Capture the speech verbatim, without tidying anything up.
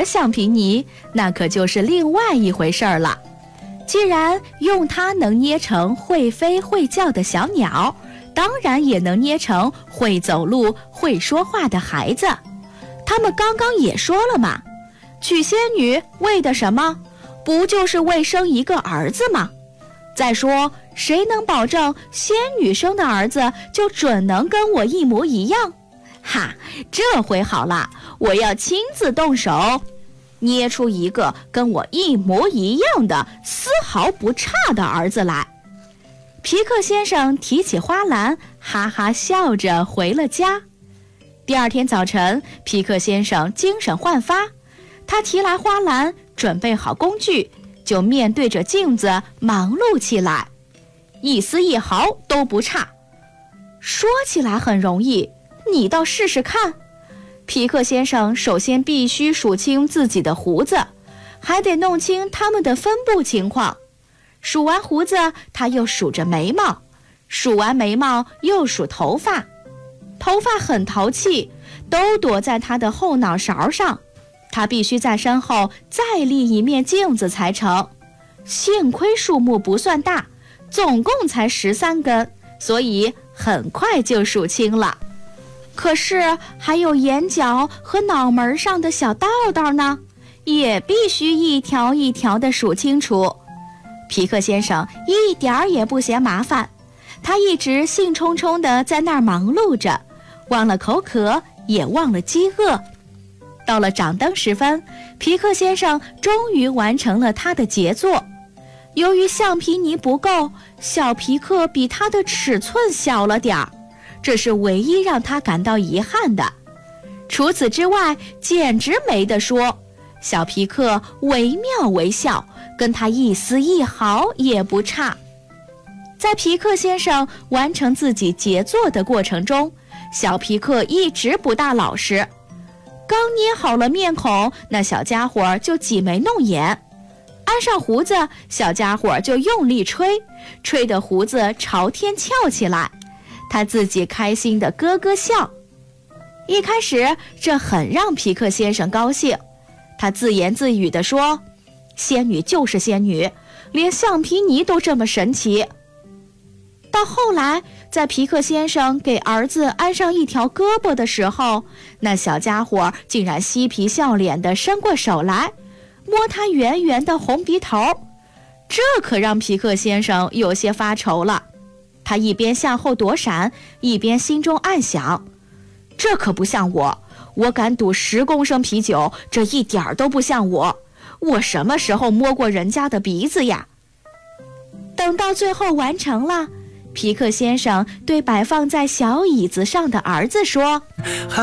橡皮泥，那可就是另外一回事儿了。既然用它能捏成会飞会叫的小鸟，当然也能捏成会走路会说话的孩子。他们刚刚也说了嘛，娶仙女为的什么？不就是为生一个儿子吗？再说，谁能保证仙女生的儿子就准能跟我一模一样？哈，这回好了，我要亲自动手，捏出一个跟我一模一样的、丝毫不差的儿子来。皮克先生提起花篮，哈哈笑着回了家。第二天早晨，皮克先生精神焕发，他提来花篮，准备好工具，就面对着镜子忙碌起来，一丝一毫都不差。说起来很容易，你倒试试看。皮克先生首先必须数清自己的胡子，还得弄清它们的分布情况。数完胡子，他又数着眉毛，数完眉毛又数头发。头发很淘气，都躲在他的后脑勺上，他必须在身后再立一面镜子才成。幸亏数目不算大，总共才十三根，所以很快就数清了。可是还有眼角和脑门上的小道道呢，也必须一条一条地数清楚。皮克先生一点儿也不嫌麻烦，他一直兴冲冲地在那儿忙碌着，忘了口渴，也忘了饥饿。到了掌灯时分，皮克先生终于完成了他的杰作。由于橡皮泥不够，小皮克比他的尺寸小了点儿，这是唯一让他感到遗憾的。除此之外，简直没得说。小皮克惟妙惟肖，跟他一丝一毫也不差。在皮克先生完成自己杰作的过程中，小皮克一直不大老实。刚捏好了面孔，那小家伙就挤眉弄眼；安上胡子，小家伙就用力吹，吹得胡子朝天翘起来。他自己开心地咯咯笑。一开始，这很让皮克先生高兴。他自言自语地说：“仙女就是仙女，连橡皮泥都这么神奇。”到后来，在皮克先生给儿子安上一条胳膊的时候，那小家伙竟然嬉皮笑脸地伸过手来，摸他圆圆的红鼻头。这可让皮克先生有些发愁了。他一边向后躲闪，一边心中暗想：这可不像我，我敢赌十公升啤酒，这一点儿都不像我。我什么时候摸过人家的鼻子呀？等到最后完成了，皮克先生对摆放在小椅子上的儿子说：